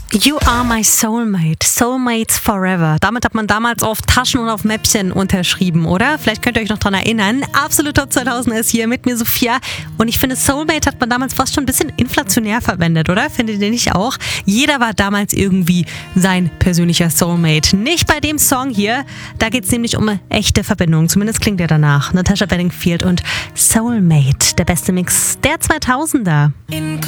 You are my soulmate. Soulmates forever. Damit hat man damals auf Taschen und auf Mäppchen unterschrieben, oder? Vielleicht könnt ihr euch noch dran erinnern. Absolut Top 2000 ist hier mit mir Sophia. Und ich finde, Soulmate hat man damals fast schon ein bisschen inflationär verwendet, oder? Findet ihr nicht auch? Jeder war damals irgendwie sein persönlicher Soulmate. Nicht bei dem Song hier. Da geht es nämlich um eine echte Verbindung. Zumindest klingt er danach. Natasha Bedingfield und Soulmate. Der beste Mix der 2000er.